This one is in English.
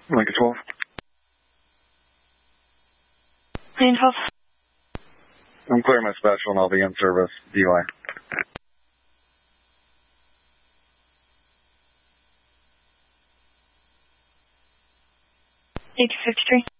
Lincoln 12. Lincoln 12. I'm clearing my special and I'll be in service. DUI. 8253.